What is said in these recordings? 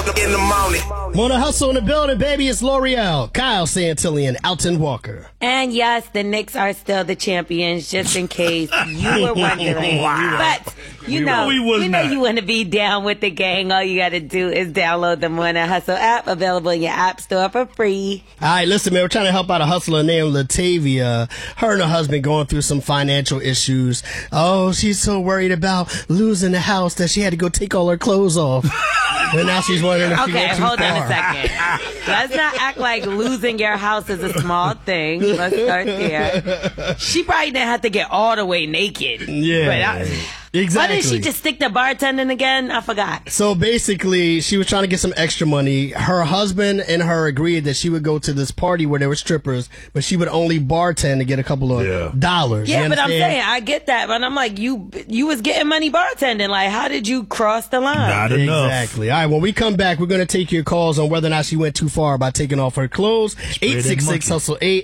In the morning. Wanna hustle in the building, baby? It's L'Oreal, Kyle Santillan, Alton Walker. And yes, the Knicks are still the champions, just in case you were wondering. But you know you want to be down with the gang. All you got to do is download the Morning Hustle app, available in your app store for free. All right, listen, man, we're trying to help out a hustler named Latavia. Her and her husband going through some financial issues. Oh, she's so worried about losing the house that she had to go take all her clothes off. And now she's wondering if she went too far. Hold on a second. Let's not act like losing your house is a small thing. Let's start there. She probably didn't have to get all the way naked. Yeah. Exactly. Why did she just stick to bartending again? I forgot. So basically, she was trying to get some extra money. Her husband and her agreed that she would go to this party where there were strippers, but she would only bartend to get a couple of dollars. Yeah, but I'm saying, I get that, but I'm like, you was getting money bartending. Like, how did you cross the line? Not enough. Exactly. All right, when we come back, we're going to take your calls on whether or not she went too far by taking off her clothes. 866-HUSTLE-8,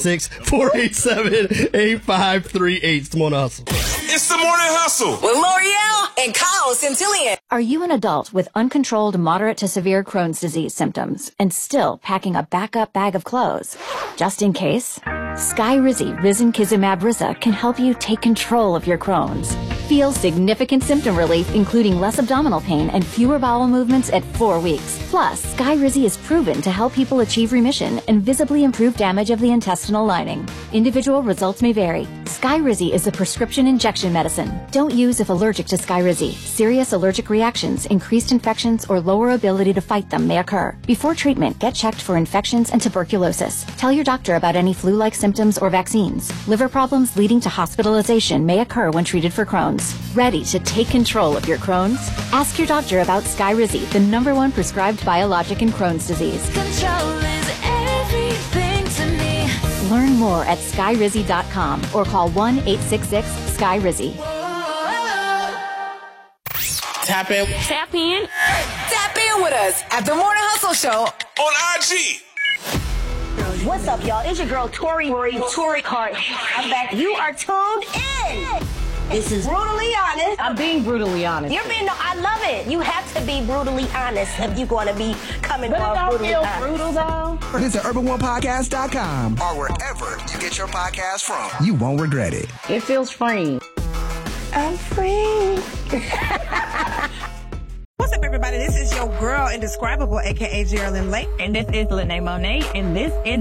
866-487-8538. It's the Morning Hustle. It's the Morning Hustle with L'Oreal and Kyle Santillan. Are you an adult with uncontrolled moderate to severe Crohn's disease symptoms and still packing a backup bag of clothes? Just in case, Skyrizi Risankizumab Risa can help you take control of your Crohn's. Feel significant symptom relief, including less abdominal pain and fewer bowel movements at 4 weeks. Plus, Skyrizi is proven to help people achieve remission and visibly improve damage of the intestinal lining. Individual results may vary. Skyrizi is a prescription injection medicine. Don't use if allergic to Skyrizi. Serious allergic reactions, increased infections, or lower ability to fight them may occur. Before treatment, get checked for infections and tuberculosis. Tell your doctor about any flu-like symptoms or vaccines. Liver problems leading to hospitalization may occur when treated for Crohn's. Ready to take control of your Crohn's? Ask your doctor about Skyrizi, the #1 prescribed biologic in Crohn's disease. Control is everything to me. Learn more at skyrizi.com or call 1-866-SKYRIZI. Tap in. Tap in with us at the Morning Hustle Show On IG. What's up, y'all? It's your girl, Tori Cart. I'm back. You are tuned in. This is Brutally Honest. I'm being brutally honest. I love it. You have to be brutally honest if you're going to be coming off brutally honest. But it don't feel brutal, though. Visit UrbanOnePodcast.com or wherever you get your podcast from. You won't regret it. It feels free. I'm free. What's up, everybody? This is your girl, Indescribable, a.k.a. Geraldine Lake. And this is Lene Monet, and this is